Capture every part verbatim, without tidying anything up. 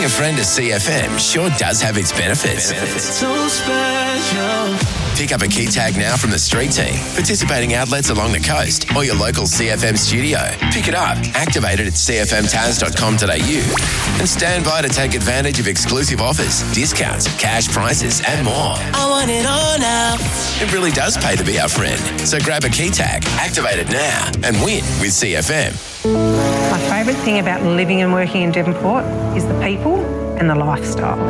a friend to C F M sure does have its benefits. benefits. So special. Pick up a key tag now from the street team, participating outlets along the coast, or your local C F M studio. Pick it up, activate it at c f m taz dot com dot a u, and stand by to take advantage of exclusive offers, discounts, cash prices, and more. I want it all now. It really does pay to be our friend. So grab a key tag, activate it now, and win with C F M. My favourite thing about living and working in Devonport is the people and the lifestyle.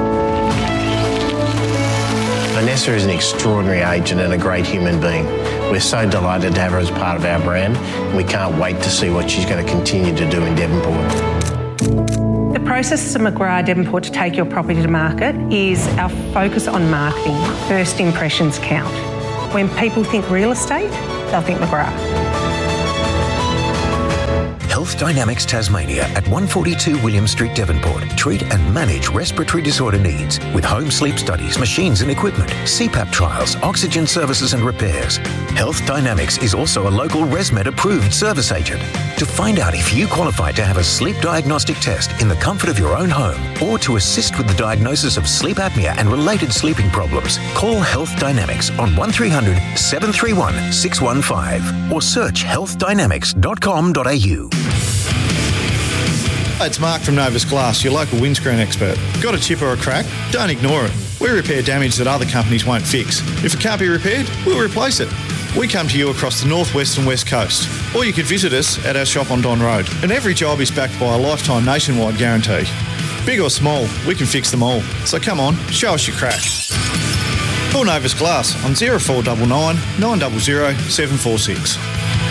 Vanessa is an extraordinary agent and a great human being. We're so delighted to have her as part of our brand, and we can't wait to see what she's going to continue to do in Devonport. The process at McGrath Devonport to take your property to market is our focus on marketing. First impressions count. When people think real estate, they'll think McGrath. Health Dynamics Tasmania at one forty-two William Street, Devonport. Treat and manage respiratory disorder needs with home sleep studies, machines and equipment, C PAP trials, oxygen services and repairs. Health Dynamics is also a local ResMed approved service agent. To find out if you qualify to have a sleep diagnostic test in the comfort of your own home or to assist with the diagnosis of sleep apnea and related sleeping problems, call Health Dynamics on one three hundred, seven three one, six one five or search health dynamics dot com dot a u. It's Mark from Novus Glass, your local windscreen expert. Got a chip or a crack? Don't ignore it. We repair damage that other companies won't fix. If it can't be repaired, we'll replace it. We come to you across the northwest and west coast, or you could visit us at our shop on Don Road. And every job is backed by a lifetime nationwide guarantee. Big or small, we can fix them all. So come on, show us your crack. Call Novus Glass on oh four nine nine, nine zero zero, seven four six.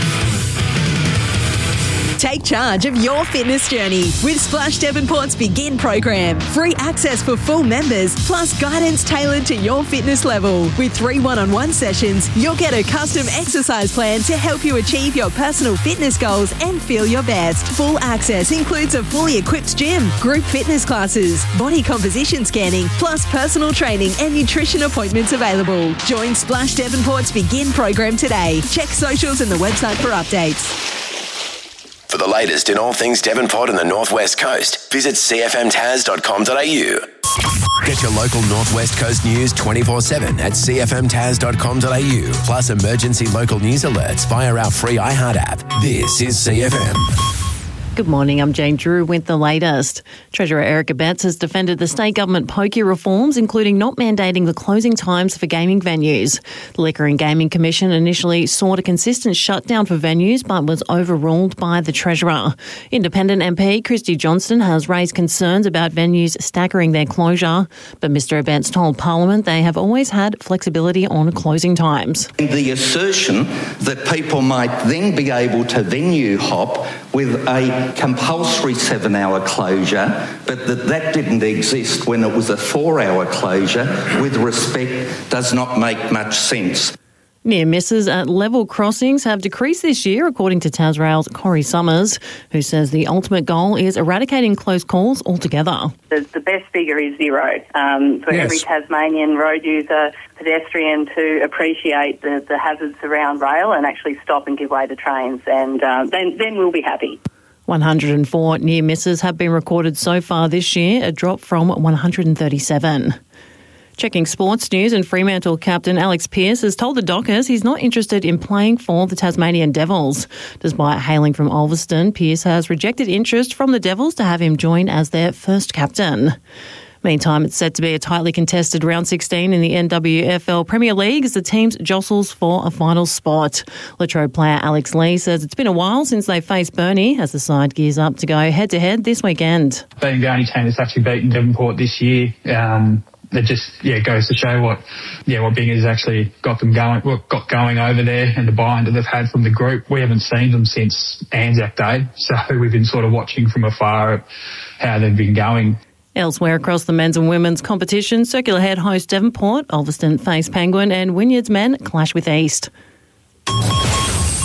Take charge of your fitness journey with Splash Devonport's Begin program. Free access for full members, plus guidance tailored to your fitness level. With three one-on-one sessions, you'll get a custom exercise plan to help you achieve your personal fitness goals and feel your best. Full access includes a fully equipped gym, group fitness classes, body composition scanning, plus personal training and nutrition appointments available. Join Splash Devonport's Begin program today. Check socials and the website for updates. For the latest in all things Devonport and the Northwest Coast, visit c f m taz dot com dot a u. Get your local Northwest Coast news twenty-four seven at c f m taz dot com dot a u, plus emergency local news alerts via our free iHeart app. This is C F M. Good morning, I'm Jane Drew with the latest. Treasurer Erica Betts has defended the state government pokie reforms, including not mandating the closing times for gaming venues. The Liquor and Gaming Commission initially sought a consistent shutdown for venues but was overruled by the Treasurer. Independent M P Christy Johnston has raised concerns about venues staggering their closure, but Mr Betts told Parliament they have always had flexibility on closing times. The assertion that people might then be able to venue hop with a compulsory seven-hour closure, but that that didn't exist when it was a four-hour closure, with respect, does not make much sense. Near misses at level crossings have decreased this year, according to Tasrail's Corey Summers, who says the ultimate goal is eradicating close calls altogether. The, the best figure is zero. Um, for yes. every Tasmanian road user, pedestrian to appreciate the, the hazards around rail and actually stop and give way to trains, and uh, then, then we'll be happy. one hundred four near misses have been recorded so far this year, a drop from one hundred thirty-seven. Checking sports news, and Fremantle captain Alex Pearce has told the Dockers he's not interested in playing for the Tasmanian Devils. Despite hailing from Ulverston, Pearce has rejected interest from the Devils to have him join as their first captain. Meantime, it's set to be a tightly contested round sixteen in the N W F L Premier League as the teams jostles for a final spot. Latrobe player Alex Lee says it's been a while since they faced Burnie as the side gears up to go head-to-head this weekend. Being the only team that's actually beaten Devonport this year, um, it just yeah goes to show what yeah what Bingers actually got them going, what got going over there, and the buy-in that they've had from the group. We haven't seen them since Anzac Day, so we've been sort of watching from afar at how they've been going. Elsewhere across the men's and women's competition, Circular Head host Devonport, Ulverston face Penguin, and Wynyard's men clash with East. Hi,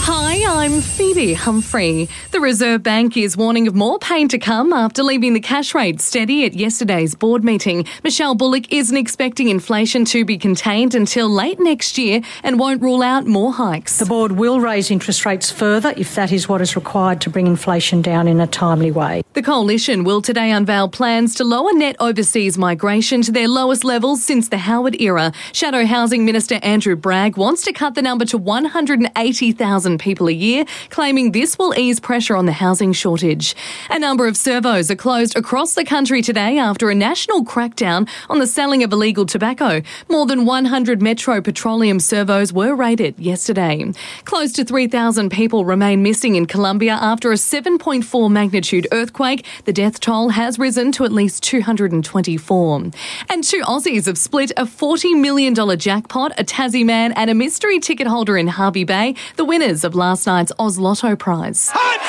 Hi, I'm Phoebe Humphrey. The Reserve Bank is warning of more pain to come after leaving the cash rate steady at yesterday's board meeting. Michelle Bullock isn't expecting inflation to be contained until late next year and won't rule out more hikes. The board will raise interest rates further if that is what is required to bring inflation down in a timely way. The coalition will today unveil plans to lower net overseas migration to their lowest levels since the Howard era. Shadow Housing Minister Andrew Bragg wants to cut the number to one hundred eighty thousand people a year, claiming this will ease pressure on the housing shortage. A number of servos are closed across the country today after a national crackdown on the selling of illegal tobacco. More than one hundred Metro Petroleum servos were raided yesterday. Close to three thousand people remain missing in Colombia after a seven point four magnitude earthquake. The death toll has risen to at least two hundred twenty-four. And two Aussies have split a forty million dollars jackpot, a Tassie man and a mystery ticket holder in Hervey Bay, the winners of last night's Oz Lotto prize.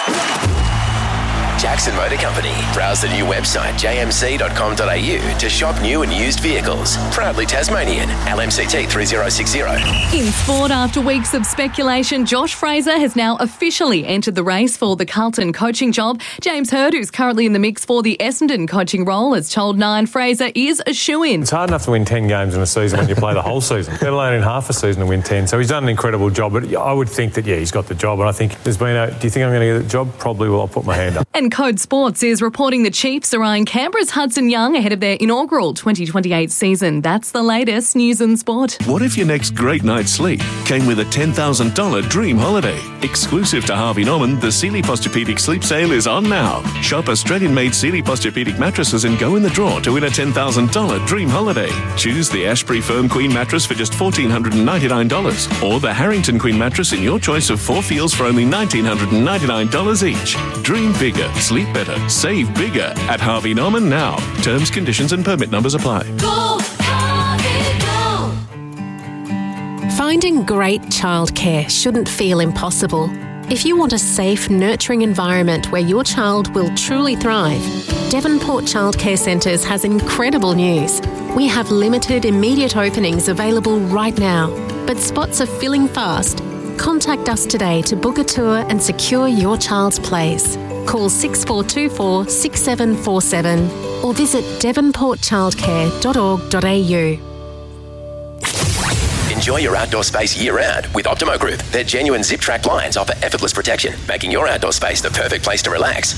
Jackson Motor Company. Browse the new website j m c dot com dot a u to shop new and used vehicles. Proudly Tasmanian. L M C T three zero six zero. In sport, after weeks of speculation, Josh Fraser has now officially entered the race for the Carlton coaching job. James Hird, who's currently in the mix for the Essendon coaching role, has told Nine Fraser is a shoo-in. It's hard enough to win ten games in a season when you play the whole season, let alone in half a season to win ten. So he's done an incredible job, but I would think that, yeah, he's got the job. And I think there's been a, do you think I'm going to get the job? Probably will. I'll put my hand up. And Code Sports is reporting the Chiefs are eyeing Canberra's Hudson Young ahead of their inaugural twenty twenty-eight season. That's the latest news and sport. What if your next great night's sleep came with a ten thousand dollars dream holiday? Exclusive to Harvey Norman, the Sealy Posturepedic sleep sale is on now. Shop Australian-made Sealy Posturepedic mattresses and go in the draw to win a ten thousand dollars dream holiday. Choose the Ashbury Firm Queen mattress for just one thousand four hundred ninety-nine dollars or the Harrington Queen mattress in your choice of four feels for only one thousand nine hundred ninety-nine dollars each. Dream bigger, sleep better, save bigger at Harvey Norman now. Terms, conditions and permit numbers apply. Go, Harvey, go. Finding great childcare shouldn't feel impossible. If you want a safe, nurturing environment where your child will truly thrive, Devonport Childcare Centres has incredible news. We have limited immediate openings available right now, but spots are filling fast. Contact us today to book a tour and secure your child's place. Call six four two four, six seven four seven or visit devonport childcare dot org dot a u. Enjoy your outdoor space year-round with Optimo Group. Their genuine zip-track blinds offer effortless protection, making your outdoor space the perfect place to relax.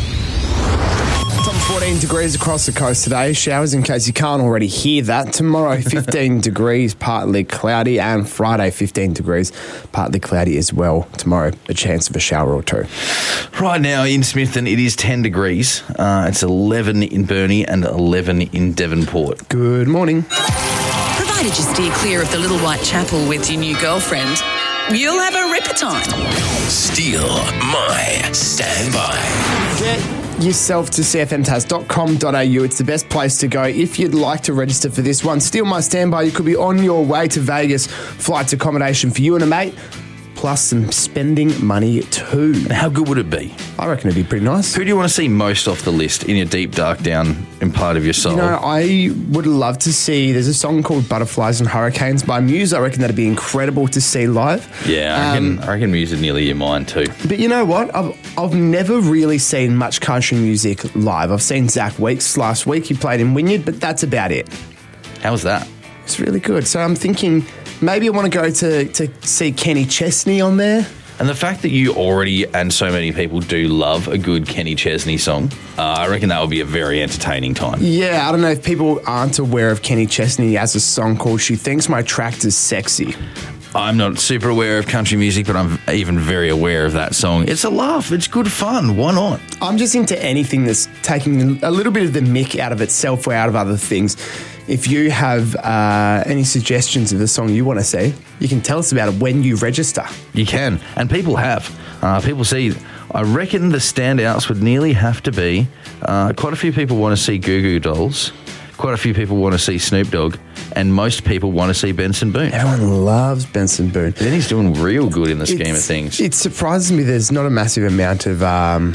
Top fourteen degrees across the coast today. Showers in case you can't already hear that. Tomorrow, fifteen degrees, partly cloudy. And Friday, fifteen degrees, partly cloudy as well. Tomorrow, a chance of a shower or two. Right now in Smithton, it is ten degrees. Uh, it's eleven in Burnie and eleven in Devonport. Good morning. Provided you steer clear of the Little White Chapel with your new girlfriend, you'll have a ripper time. Steal my standby. Get yourself to c f m tas dot com dot a u. It's the best place to go if you'd like to register for this one. Steal My Standby. You could be on your way to Vegas. Flights, accommodation for you and a mate, plus some spending money too. How good would it be? I reckon it'd be pretty nice. Who do you want to see most off the list in your deep, dark down in part of your soul? You know, I would love to see, there's a song called Butterflies and Hurricanes by Muse. I reckon that'd be incredible to see live. Yeah, I reckon, um, I reckon Muse is nearly your mind too. But you know what? I've, I've never really seen much country music live. I've seen Zach Weeks last week. He played in Wynyard, but that's about it. How was that? It's really good. So I'm thinking maybe I want to go to, to see Kenny Chesney on there. And the fact that you already and so many people do love a good Kenny Chesney song, uh, I reckon that would be a very entertaining time. Yeah, I don't know if people aren't aware of Kenny Chesney. He has a song called She Thinks My Tractor's Sexy. I'm not super aware of country music, but I'm even very aware of that song. It's a laugh. It's good fun. Why not? I'm just into anything that's taking a little bit of the mick out of itself or out of other things. If you have uh, any suggestions of the song you want to see, you can tell us about it when you register. You can. And people have. Uh, people see. I reckon the standouts would nearly have to be uh, quite a few people want to see Goo Goo Dolls. Quite a few people want to see Snoop Dogg, and most people want to see Benson Boone. Everyone loves Benson Boone. Then he's doing real good in the scheme it's, of things. It surprises me there's not a massive amount of um,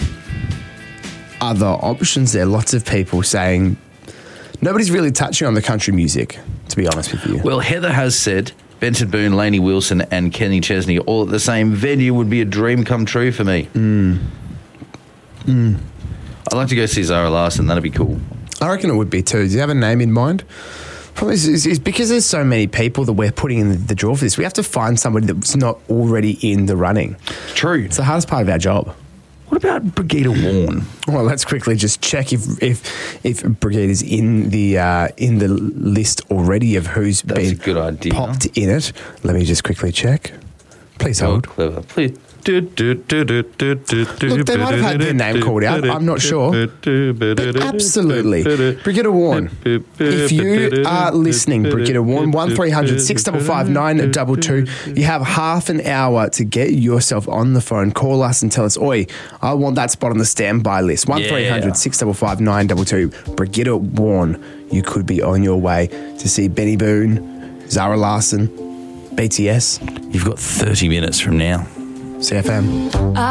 other options there. Lots of people saying nobody's really touching on the country music, to be honest with you. Well, Heather has said Benson Boone, Lainey Wilson, and Kenny Chesney all at the same venue would be a dream come true for me. Mm. Mm. I'd like to go see Zara Larsson. That'd be cool. I reckon it would be too. Do you have a name in mind? Probably is, is, is because there's so many people that we're putting in the, the draw for this. We have to find somebody that's not already in the running. True. It's the hardest part of our job. What about Brigida Warren? Well, let's quickly just check if if if Brigida is in the uh, in the list already of who's That's been a good idea. popped in it. Let me just quickly check. Please Oh, hold. clever. Please. Look, Look, they might have had their name called out. I'm not sure. But absolutely. Brigida Warren. If you are listening, Brigida Warren, one three hundred six five five nine two two, you have half an hour to get yourself on the phone. Call us and tell us, oi, I want that spot on the standby list. one three hundred six five five nine two two. Brigida Warren, you could be on your way to see Benny Boone, Zara Larsson, B T S. You've got thirty minutes from now. C F M.